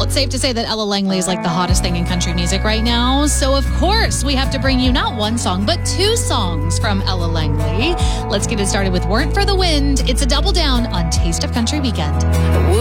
it's safe to say that Ella Langley is like the hottest thing in country music right now. So, of course, we have to bring you not one song, but two songs from Ella Langley. Let's get it started with Weren't for the Wind. It's a double down on Taste of Country Weekend.